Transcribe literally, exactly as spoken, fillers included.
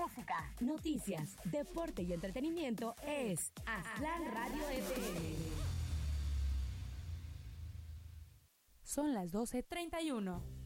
música, noticias, deporte y entretenimiento es Aztlán Radio F M. Son las doce treinta y uno.